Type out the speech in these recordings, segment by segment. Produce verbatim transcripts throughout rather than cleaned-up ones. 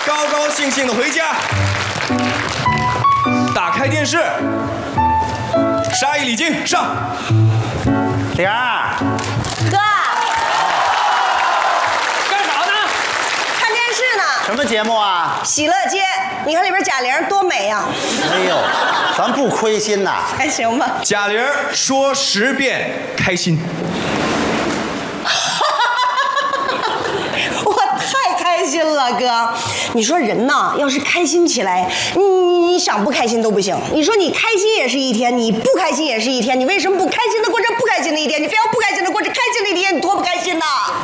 高高兴兴的回家，打开电视，沙溢李菁上。 玲儿， 哥， 干啥呢？ 看电视呢。 什么节目啊？ 喜乐街，你看里边贾玲多美呀！ 哎呦，咱不亏心呐。 还行吧。 贾玲说十遍开心。 我太开心了，哥！你说人呐，要是开心起来，你你想不开心都不行。你说你开心也是一天，你不开心也是一天，你为什么不开心的过这不开心的一天？你非要不开心的过这开心的一天，你多不开心呐！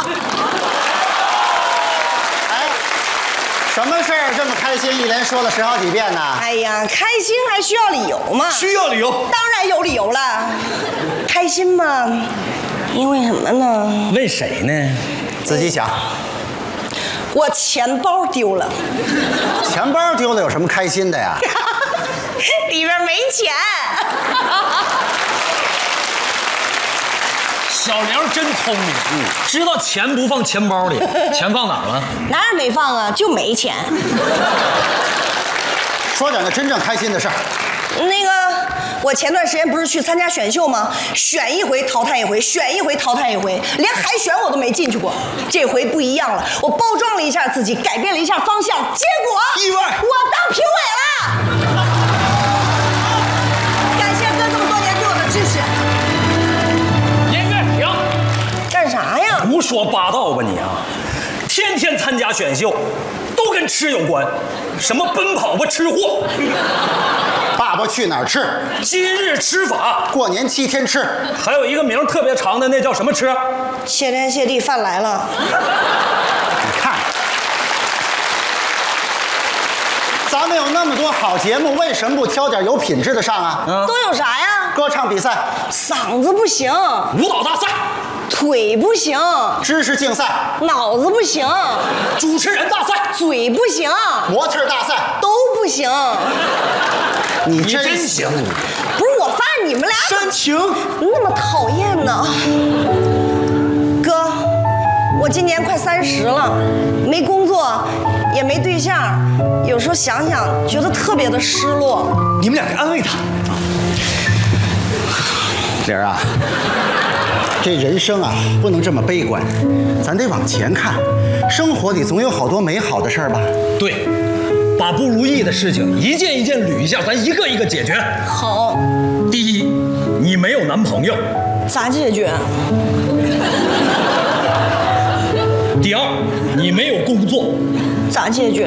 哎，什么事儿这么开心，一连说了十好几遍呢？ 哎呀，开心还需要理由吗？ 需要理由， 当然有理由了。开心嘛，因为什么呢？ 问谁呢？ 自己想。 我钱包丢了。 钱包丢了有什么开心的呀？ 里边没钱。 小玲真聪明，嗯，知道钱不放钱包里，钱放哪儿了？ 哪儿没放啊？就没钱。 说点那真正开心的事儿。 那个，我前段时间不是去参加选秀吗？选一回淘汰一回，选一回淘汰一回，连海选我都没进去过。这回不一样了，我包装了一下自己，改变了一下方向，结果意外， 我当评委了。感谢哥这么多年对我的支持。 音乐停！ 干啥呀？ 胡说八道吧你啊！天天参加选秀，都跟吃有关，什么奔跑吧吃货。 爸爸去哪儿吃？ 今日吃法， 过年七天吃， 还有一个名特别长的，那叫什么吃？ 谢天谢地，饭来了。 你看，咱们有那么多好节目，为什么不挑点有品质的上啊？ 嗯， 都有啥呀？ 歌唱比赛、 嗓子不行， 舞蹈大赛、 腿不行， 知识竞赛、 脑子不行， 主持人大赛、 嘴不行， 模特大赛， 都不行。 你你真真行！ 不是我发现你们俩煽情， 那么讨厌呢。哥，我今年快三十了，没工作，也没对象，有时候想想，觉得特别的失落。 你们两个安慰他。 玲儿啊，这人生啊不能这么悲观，咱得往前看，生活里总有好多美好的事儿吧？ 对，把不如意的事情一件一件捋一下，咱一个一个解决。 好， 第一，你没有男朋友。 咋解决？ 第二，你没有工作。 咋解决？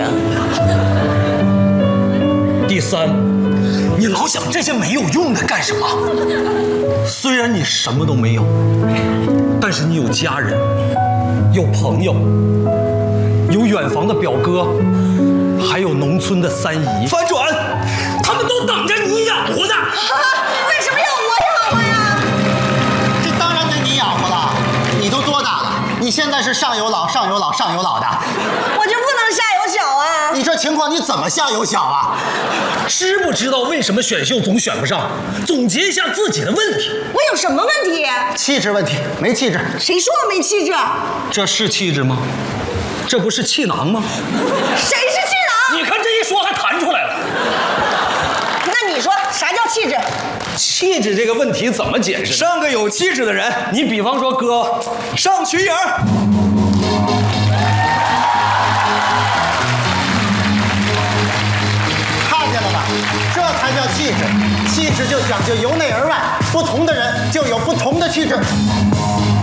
第三，你老想这些没有用的干什么？虽然你什么都没有，但是你有家人，有朋友，有远房的表哥，还有农村的三姨。 翻转， 他们都等着你养活呢。 为什么要我养活呀？ 这当然得你养活了，你都多大了？你现在是上有老、上有老、上有老的， 我就不能下有小啊？ 你这情况你怎么下有小啊？ 知不知道为什么选秀总选不上？总结一下自己的问题。 我有什么问题？ 气质问题，没气质。 谁说我没气质？ 这是气质吗？这不是气囊吗？ 谁是气囊？ 你看这一说还弹出来了。 那你说啥叫气质？ 气质这个问题怎么解释？ 上个有气质的人。 你比方说哥， 上瞿颖儿， 看见了吧？这才叫气质。气质就讲究由内而外，不同的人就有不同的气质。